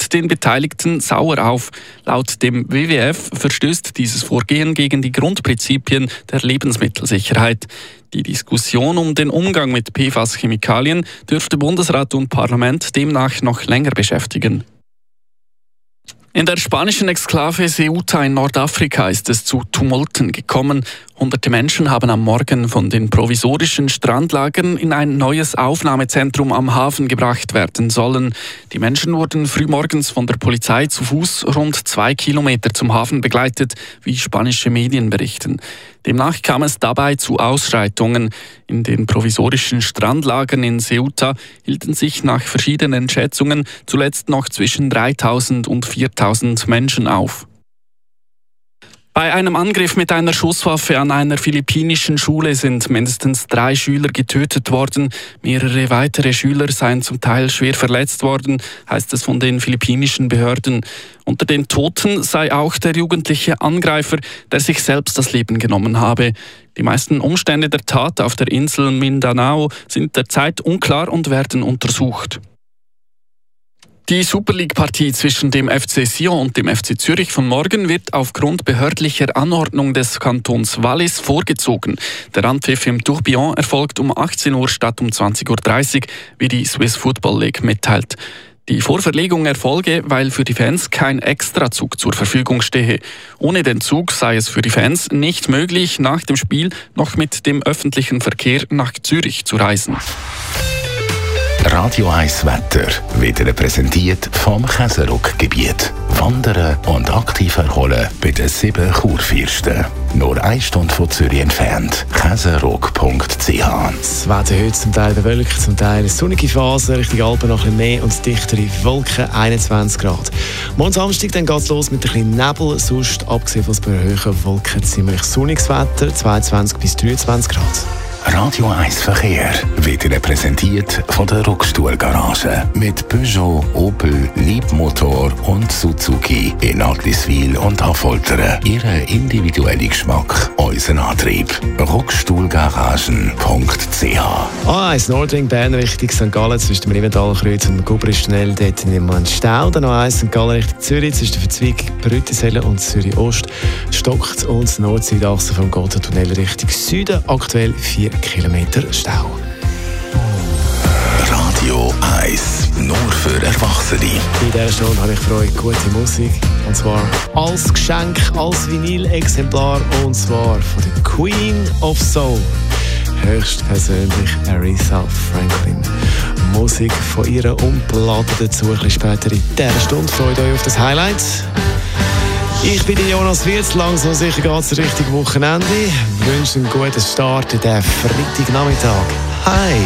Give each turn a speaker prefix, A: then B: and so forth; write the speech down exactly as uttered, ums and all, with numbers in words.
A: tritt den Beteiligten sauer auf. Laut dem W W F verstößt dieses Vorgehen gegen die Grundprinzipien der Lebensmittelsicherheit. Die Diskussion um den Umgang mit P F A S-Chemikalien dürfte Bundesrat und Parlament demnach noch länger beschäftigen. In der spanischen Exklave Ceuta in Nordafrika ist es zu Tumulten gekommen. Hunderte Menschen haben am Morgen von den provisorischen Strandlagern in ein neues Aufnahmezentrum am Hafen gebracht werden sollen. Die Menschen wurden frühmorgens von der Polizei zu Fuß rund zwei Kilometer zum Hafen begleitet, wie spanische Medien berichten. Demnach kam es dabei zu Ausschreitungen. In den provisorischen Strandlagern in Ceuta hielten sich nach verschiedenen Schätzungen zuletzt noch zwischen dreitausend und viertausend Menschen auf. Bei einem Angriff mit einer Schusswaffe an einer philippinischen Schule sind mindestens drei Schüler getötet worden. Mehrere weitere Schüler seien zum Teil schwer verletzt worden, heißt es von den philippinischen Behörden. Unter den Toten sei auch der jugendliche Angreifer, der sich selbst das Leben genommen habe. Die meisten Umstände der Tat auf der Insel Mindanao sind derzeit unklar und werden untersucht. Die Super League-Partie zwischen dem F C Sion und dem F C Zürich von morgen wird aufgrund behördlicher Anordnung des Kantons Wallis vorgezogen. Der Anpfiff im Tourbillon erfolgt um achtzehn Uhr statt um zwanzig Uhr dreißig, wie die Swiss Football League mitteilt. Die Vorverlegung erfolge, weil für die Fans kein Extrazug zur Verfügung stehe. Ohne den Zug sei es für die Fans nicht möglich, nach dem Spiel noch mit dem öffentlichen Verkehr nach Zürich zu reisen.
B: Radio eins Wetter wird Ihnen präsentiert vom Käseruck-Gebiet. Wandern und aktiv erholen bei den sieben Kurfürsten. Nur eine Stunde von Zürich entfernt. käseruck punkt c h.
C: Das Wetter heute zum Teil bewölkt, zum Teil eine sonnige Phase, Richtung Alpen noch ein bisschen mehr und dichtere Wolken, einundzwanzig Grad. Morgen Samstag dann geht es los mit ein bisschen Nebel, sonst abgesehen von den hohen Wolken ziemlich sonniges Wetter, zweiundzwanzig bis dreiundzwanzig Grad.
B: Radio eins Verkehr wird Ihnen präsentiert von der Rockstuhl-Garage. Mit Peugeot, Opel, Leapmotor und Suzuki in Agliswil und Affoltern. Ihren individuellen Geschmack, unseren Antrieb. rockstuhlgaragen punkt c h.
C: A eins Nordring, Bern Richtung Sankt Gallen, zwischen dem Riementalkreuz und dem Gubrischtunnel, dort nimmt man einen Stau. Dann noch eins Sankt Gallen Richtung Zürich, zwischen der Verzweigung Brüttiselle und Zürich Ost stockt und die Nord-Süd-Achse vom Gotthardtunnel Richtung Süden, aktuell vier Kilometer Stau.
B: Radio eins, nur für Erwachsene.
C: In dieser Stunde habe ich für euch gute Musik. Und zwar als Geschenk, als Vinyl-Exemplar. Und zwar von der Queen of Soul. Höchstpersönlich Aretha Franklin. Musik von ihrer Unplatte dazu. Ein bisschen später in dieser Stunde. Freut euch auf das Highlight. Ich bin Jonas Wirz, langsam sicher geht es Richtung Wochenende. Ich wünsche einen guten Start in den Freitagnachmittag. Hi!